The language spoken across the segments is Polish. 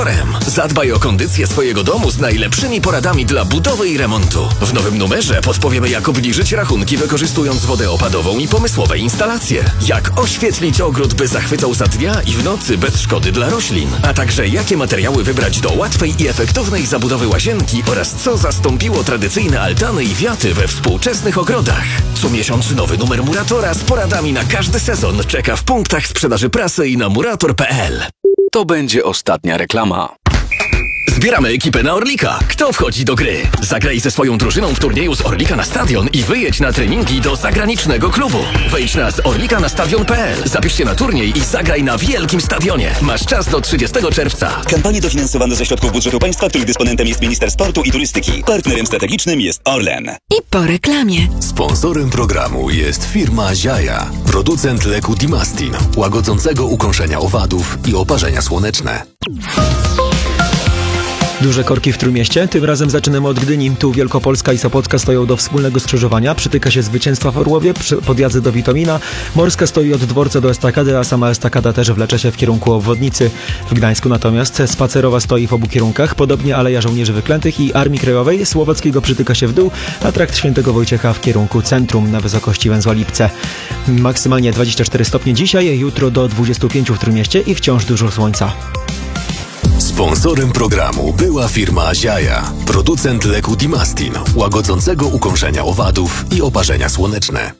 Zadbaj o kondycję swojego domu z najlepszymi poradami dla budowy i remontu. W nowym numerze podpowiemy, jak obniżyć rachunki, wykorzystując wodę opadową i pomysłowe instalacje. Jak oświetlić ogród, by zachwycał za dnia i w nocy bez szkody dla roślin. A także jakie materiały wybrać do łatwej i efektownej zabudowy łazienki oraz co zastąpiło tradycyjne altany i wiaty we współczesnych ogrodach. Co miesiąc nowy numer Muratora z poradami na każdy sezon czeka w punktach sprzedaży prasy i na murator.pl. To będzie ostatnia reklama. Zbieramy ekipę na Orlika. Kto wchodzi do gry? Zagraj ze swoją drużyną w turnieju z Orlika na Stadion i wyjedź na treningi do zagranicznego klubu. Wejdź na zorlikanastadion.pl, zapisz się na turniej i zagraj na wielkim stadionie. Masz czas do 30 czerwca. Kampanie dofinansowane ze środków budżetu państwa, których dysponentem jest Minister Sportu i Turystyki. Partnerem strategicznym jest Orlen. I po reklamie. Sponsorem programu jest firma Ziaja, producent leku Dimastin, łagodzącego ukąszenia owadów i oparzenia słoneczne. Duże korki w Trójmieście. Tym razem zaczynamy od Gdyni. Tu Wielkopolska i Sopocka stoją do wspólnego skrzyżowania. Przytyka się Zwycięstwa w Orłowie, podjazdy do Witomina. Morska stoi od dworca do estakady, a sama estakada też wlecze się w kierunku obwodnicy. W Gdańsku natomiast Spacerowa stoi w obu kierunkach, podobnie Aleja Żołnierzy Wyklętych i Armii Krajowej. Słowackiego przytyka się w dół, a trakt Świętego Wojciecha w kierunku centrum na wysokości węzła Lipce. Maksymalnie 24 stopnie dzisiaj, jutro do 25 w Trójmieście i wciąż dużo słońca. Sponsorem programu była firma Ziaja, producent leku Dimastin, łagodzącego ukąszenia owadów i oparzenia słoneczne.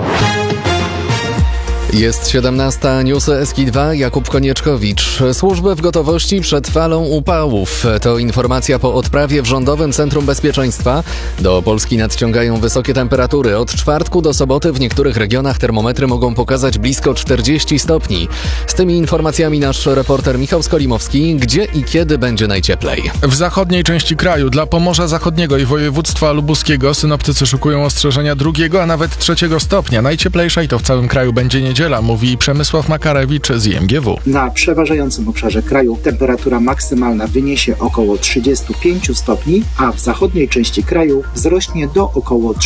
Jest 17, newsy SK2, Jakub Konieczkowicz. Służby w gotowości przed falą upałów. To informacja po odprawie w Rządowym Centrum Bezpieczeństwa. Do Polski nadciągają wysokie temperatury. Od czwartku do soboty w niektórych regionach termometry mogą pokazać blisko 40 stopni. Z tymi informacjami nasz reporter Michał Skolimowski. Gdzie i kiedy będzie najcieplej? W zachodniej części kraju, dla Pomorza Zachodniego i województwa lubuskiego synoptycy szykują ostrzeżenia 2, a nawet 3 stopnia. Najcieplejsza i to w całym kraju będzie niedziela, mówi Przemysław Makarewicz z IMGW. Na przeważającym obszarze kraju temperatura maksymalna wyniesie około 35 stopni, a w zachodniej części kraju wzrośnie do około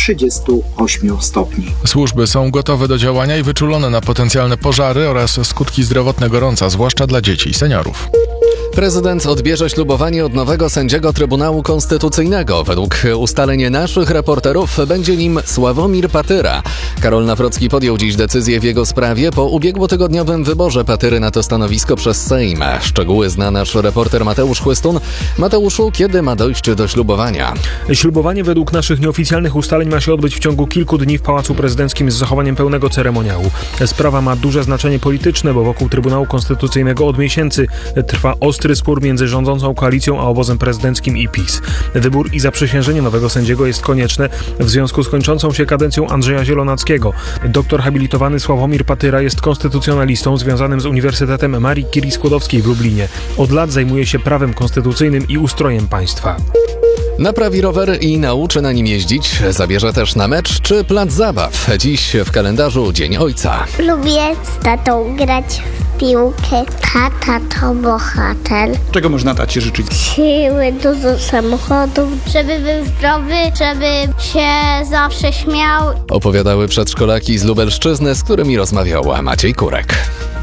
38 stopni. Służby są gotowe do działania i wyczulone na potencjalne pożary oraz skutki zdrowotne gorąca, zwłaszcza dla dzieci i seniorów. Prezydent odbierze ślubowanie od nowego sędziego Trybunału Konstytucyjnego. Według ustaleń naszych reporterów będzie nim Sławomir Patyra. Karol Nawrocki podjął dziś decyzję w jego sprawie po ubiegłotygodniowym wyborze Patyry na to stanowisko przez Sejm. Szczegóły zna nasz reporter Mateusz Chłystun. Mateuszu, kiedy ma dojść do ślubowania? Ślubowanie według naszych nieoficjalnych ustaleń ma się odbyć w ciągu kilku dni w Pałacu Prezydenckim z zachowaniem pełnego ceremoniału. Sprawa ma duże znaczenie polityczne, bo wokół Trybunału Konstytucyjnego od miesięcy trwa ostry spór między rządzącą koalicją a obozem prezydenckim i PiS. Wybór i zaprzysiężenie nowego sędziego jest konieczne w związku z kończącą się kadencją Andrzeja Zielonackiego. Doktor habilitowany Sławomir Patyra jest konstytucjonalistą związanym z Uniwersytetem Marii Curie-Skłodowskiej w Lublinie. Od lat zajmuje się prawem konstytucyjnym i ustrojem państwa. Naprawi rower i nauczy na nim jeździć. Zabierze też na mecz czy plac zabaw. Dziś w kalendarzu Dzień Ojca. Lubię z tatą grać w piłkę. Tata to bohater. Czego można tacie życzyć? Siły, dużo samochodów, żeby był zdrowy, żeby się zawsze śmiał. Opowiadały przedszkolaki z Lubelszczyzny, z którymi rozmawiał Maciej Kurek.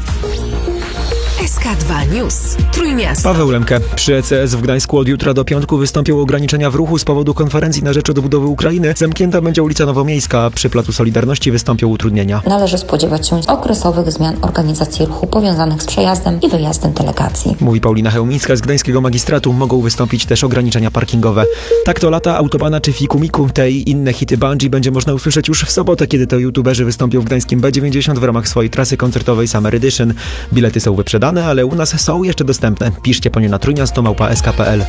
SK2 News. Trójmiasto. Paweł Lemke. Przy ECS w Gdańsku od jutra do piątku wystąpią ograniczenia w ruchu z powodu konferencji na rzecz odbudowy Ukrainy. Zamknięta będzie ulica Nowomiejska, a przy Placu Solidarności wystąpią utrudnienia. Należy spodziewać się okresowych zmian organizacji ruchu powiązanych z przejazdem i wyjazdem delegacji. Mówi Paulina Chełmińska z Gdańskiego Magistratu. Mogą wystąpić też ograniczenia parkingowe. Tak to lata, Autobana czy Fiku Miku. Te i inne hity Bungie będzie można usłyszeć już w sobotę, kiedy to youtuberzy wystąpią w gdańskim B90 w ramach swojej trasy koncertowej Summer Edition. Bilety są wyprzedane, ale u nas są jeszcze dostępne. Piszcie po nie na trójmiasto@sk.pl.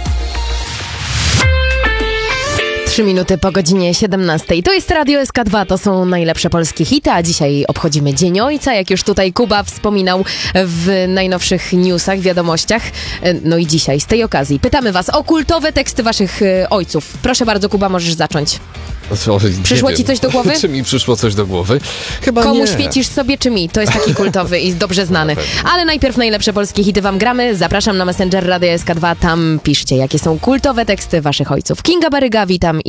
3 minuty po godzinie 17. To jest Radio SK2, to są najlepsze polskie hity, a dzisiaj obchodzimy Dzień Ojca, jak już tutaj Kuba wspominał w najnowszych newsach, wiadomościach. No i dzisiaj z tej okazji pytamy was o kultowe teksty waszych ojców. Proszę bardzo, Kuba, możesz zacząć. Przyszło ci coś do głowy? Czy mi przyszło coś do głowy? Chyba Komu nie. świecisz sobie, czy mi? To jest taki kultowy i dobrze znany. Ale najpierw najlepsze polskie hity wam gramy. Zapraszam na Messenger Radio SK2. Tam piszcie, jakie są kultowe teksty waszych ojców. Kinga Baryga, witam